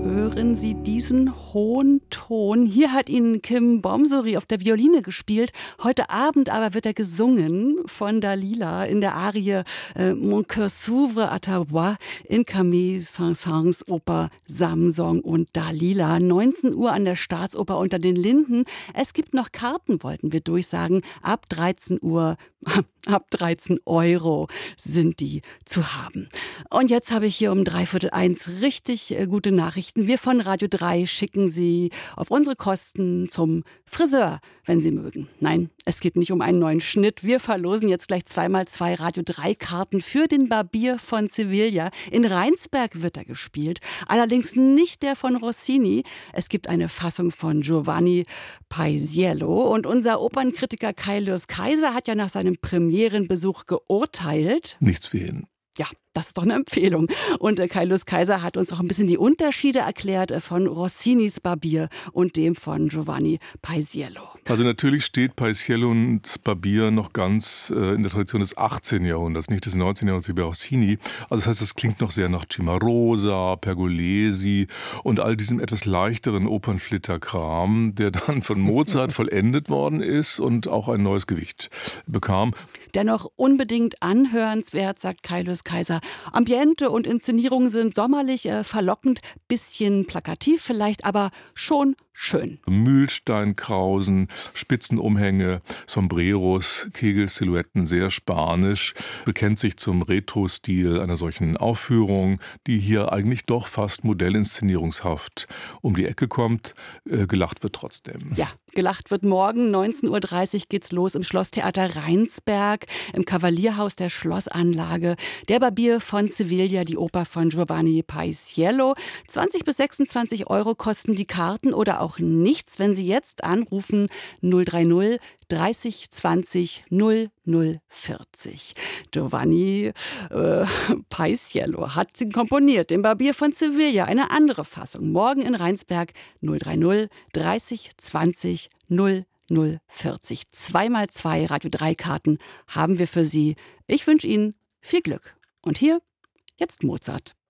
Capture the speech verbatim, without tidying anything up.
Hören Sie diesen hohen Ton? Hier hat ihn Kim Bomsori auf der Violine gespielt. Heute Abend aber wird er gesungen von Dalila in der Arie äh, Mon cœur s'ouvre à ta voix in Camille Saint-Saëns Oper Samson und Dalila. neunzehn Uhr an der Staatsoper unter den Linden. Es gibt noch Karten, wollten wir durchsagen. Ab dreizehn Uhr, ab dreizehn Euro sind die zu haben. Und jetzt habe ich hier um dreiviertel eins richtig äh, gute Nachrichten. Wir von Radio drei schicken Sie auf unsere Kosten zum Friseur, wenn Sie mögen. Nein, es geht nicht um einen neuen Schnitt. Wir verlosen jetzt gleich zweimal zwei Radio drei Karten für den Barbier von Sevilla. In Rheinsberg wird er gespielt, allerdings nicht der von Rossini. Es gibt eine Fassung von Giovanni Paisiello. Und unser Opernkritiker Kaius Kaiser hat ja nach seinem Premierenbesuch geurteilt. Nichts für ihn. Ja, das ist doch eine Empfehlung. Und äh, Kaius Kaiser hat uns auch ein bisschen die Unterschiede erklärt äh, von Rossinis Barbier und dem von Giovanni Paisiello. Also natürlich steht Paisiello und Barbier noch ganz äh, in der Tradition des achtzehnten Jahrhunderts, nicht des neunzehnten Jahrhunderts wie bei Rossini. Also das heißt, es klingt noch sehr nach Cimarosa, Pergolesi und all diesem etwas leichteren Opernflitterkram, der dann von Mozart vollendet worden ist und auch ein neues Gewicht bekam. Dennoch unbedingt anhörenswert, sagt Kaius Kaiser. Ambiente und Inszenierung sind sommerlich äh, verlockend, bisschen plakativ vielleicht, aber schon schön. Mühlsteinkrausen, Spitzenumhänge, Sombreros, Kegelsilhouetten, sehr spanisch, bekennt sich zum Retro-Stil einer solchen Aufführung, die hier eigentlich doch fast modellinszenierungshaft um die Ecke kommt. Äh, gelacht wird trotzdem. Ja, gelacht wird morgen. neunzehn Uhr dreißig geht's los im Schlosstheater Rheinsberg, im Kavalierhaus der Schlossanlage. Der Barbier von Sevilla, die Oper von Giovanni Paisiello. zwanzig bis sechsundzwanzig Euro kosten die Karten oder auch nichts, wenn Sie jetzt anrufen null drei null dreißig zwanzig null null vierzig. Giovanni äh, Paisiello hat sie komponiert, den Barbier von Sevilla, eine andere Fassung. Morgen in Rheinsberg null drei null dreißig zwanzig null null vierzig. Zweimal zwei Radio drei Karten haben wir für Sie. Ich wünsche Ihnen viel Glück. Und hier jetzt Mozart.